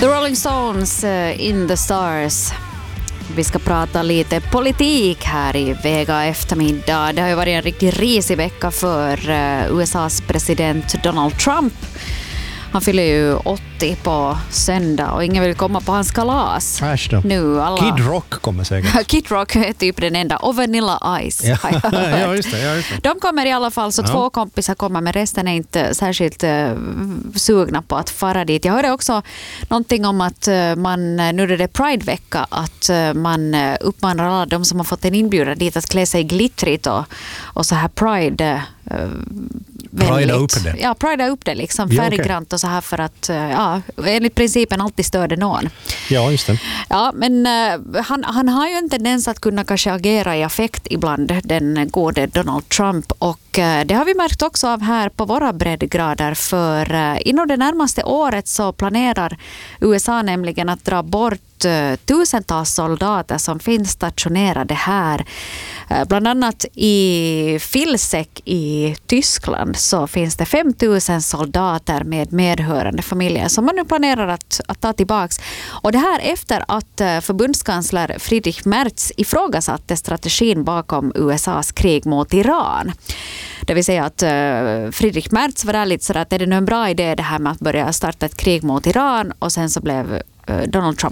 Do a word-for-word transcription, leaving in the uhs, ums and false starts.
The Rolling Stones, uh, In the Stars. Vi ska prata lite politik här i Vega eftermiddag. Det har ju varit en riktigt risig vecka för uh, U S A:s president Donald Trump. Han fyller ju åttio på söndag och ingen vill komma på hans kalas. Äsch då. Nu alla... Kid Rock kommer säkert. Kid Rock är typ den enda. Och Vanilla Ice. Ja, ja, just det, ja, just det. De kommer i alla fall, så Ja. två kompisar kommer, men resten är inte särskilt uh, sugna på att fara dit. Jag hörde också någonting om att uh, man, nu är det Pride-vecka, att uh, man uh, uppmanar alla de som har fått en inbjudan dit att klä sig glittrigt och, och så här Pride... Uh, Prida upp det. Ja, prida upp det liksom, Ja, okej. färggrant och så här för att, uh, ja, enligt principen alltid stör det någon. Ja, just det. Ja, men uh, han, han har ju en tendens att kunna kanske agera i affekt ibland, den gode Donald Trump, och uh, det har vi märkt också av här på våra breddgrader, för uh, inom det närmaste året så planerar U S A nämligen att dra bort uh, tusentals soldater som finns stationerade här. Uh, bland annat i Vilseck i Tyskland så finns det fem tusen soldater med medhörande familjer som man nu planerar att, att ta tillbaks. Och det här efter att uh, förbundskansler Friedrich Merz ifrågasatte strategin bakom U S A:s krig mot Iran. Det vill säga att uh, Friedrich Merz var där lite så att är det nu en bra idé det här med att börja starta ett krig mot Iran, och sen så blev uh, Donald Trump